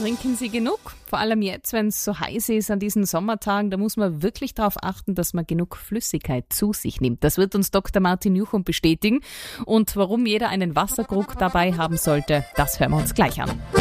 trinken Sie genug? Vor allem jetzt, wenn es so heiß ist an diesen Sommertagen, da muss man wirklich darauf achten, dass man genug Flüssigkeit zu sich nimmt. Das wird uns Dr. Martin Juchum bestätigen. Und warum jeder einen Wasserkrug dabei haben sollte, das hören wir uns gleich an.